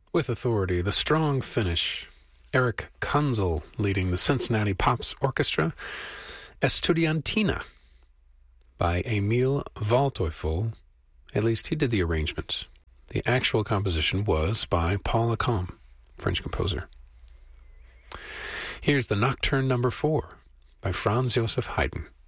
With authority, the strong finish. Eric Kunzel leading the Cincinnati Pops Orchestra, Estudiantina, by Emil Waldteufel. At least he did the arrangement. The actual composition was by Paul Lacombe, French composer. Here's the Nocturne Number 4 by Franz Joseph Haydn.